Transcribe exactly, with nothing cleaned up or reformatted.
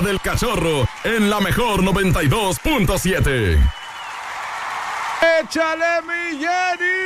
hora del cachorro en la mejor noventa y dos punto siete. ¡Échale, mi Jenny!